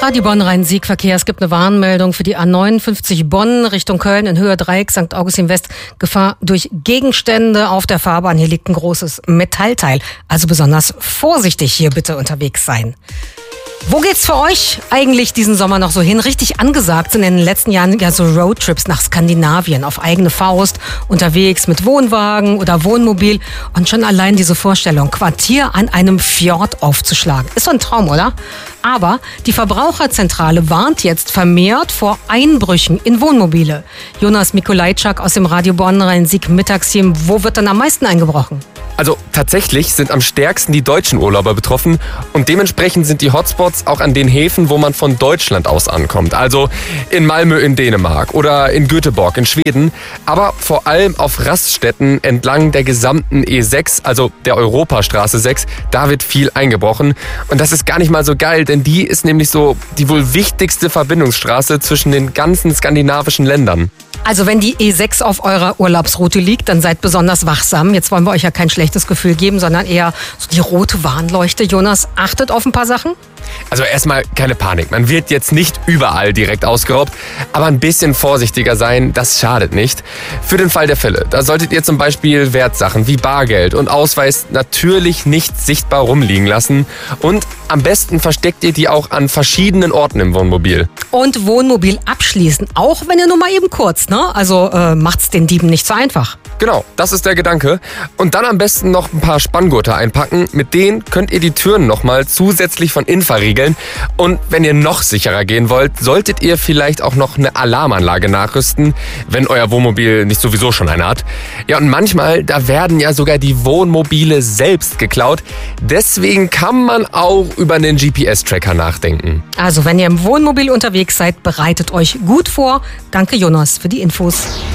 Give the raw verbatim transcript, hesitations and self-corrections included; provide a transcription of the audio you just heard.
Radio Bonn Rhein-Sieg-Verkehr. Es gibt eine Warnmeldung für die A neunundfünfzig Bonn Richtung Köln in Höhe Dreieck Sankt Augustin West. Gefahr durch Gegenstände auf der Fahrbahn. Hier liegt ein großes Metallteil. Also besonders vorsichtig hier bitte unterwegs sein. Wo geht's für euch eigentlich diesen Sommer noch so hin? Richtig angesagt sind in den letzten Jahren ja so Roadtrips nach Skandinavien auf eigene Faust, unterwegs mit Wohnwagen oder Wohnmobil. Und schon allein diese Vorstellung, Quartier an einem Fjord aufzuschlagen, ist so ein Traum, oder? Aber die Verbraucherzentrale warnt jetzt vermehrt vor Einbrüchen in Wohnmobile. Jonas Mikolajczak aus dem Radio Bonn Rhein-Sieg Mittagsteam. Wo wird denn am meisten eingebrochen? Also tatsächlich sind am stärksten die deutschen Urlauber betroffen und dementsprechend sind die Hotspots auch an den Häfen, wo man von Deutschland aus ankommt. Also in Malmö in Dänemark oder in Göteborg in Schweden, aber vor allem auf Raststätten entlang der gesamten E sechs, also der Europastraße sechs, da wird viel eingebrochen. Und das ist gar nicht mal so geil, denn die ist nämlich so die wohl wichtigste Verbindungsstraße zwischen den ganzen skandinavischen Ländern. Also wenn die E sechs auf eurer Urlaubsroute liegt, dann seid besonders wachsam. Jetzt wollen wir euch ja kein schlechtes Gefühl geben, sondern eher so die rote Warnleuchte. Jonas, achtet auf ein paar Sachen? Also erstmal keine Panik. Man wird jetzt nicht überall direkt ausgeraubt, aber ein bisschen vorsichtiger sein, das schadet nicht. Für den Fall der Fälle, da solltet ihr zum Beispiel Wertsachen wie Bargeld und Ausweis natürlich nicht sichtbar rumliegen lassen. Und am besten versteckt ihr die auch an verschiedenen Orten im Wohnmobil. Und Wohnmobil abschließen, auch wenn ihr nur mal eben kurz, ne? Also äh, macht's den Dieben nicht so einfach. Genau, das ist der Gedanke. Und dann am besten noch ein paar Spanngurte einpacken. Mit denen könnt ihr die Türen nochmal zusätzlich von innen verriegeln. Und wenn ihr noch sicherer gehen wollt, solltet ihr vielleicht auch noch eine Alarmanlage nachrüsten, wenn euer Wohnmobil nicht sowieso schon eine hat. Ja, und manchmal, da werden ja sogar die Wohnmobile selbst geklaut. Deswegen kann man auch über einen G P S-Tracker nachdenken. Also wenn ihr im Wohnmobil unterwegs seid, bereitet euch gut vor. Danke Jonas für die Infos.